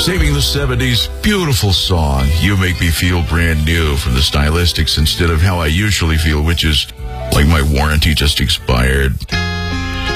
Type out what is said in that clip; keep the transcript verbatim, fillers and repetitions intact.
Saving the seventies, beautiful song. You make me feel brand new from the Stylistics instead of how I usually feel, which is like my warranty just expired.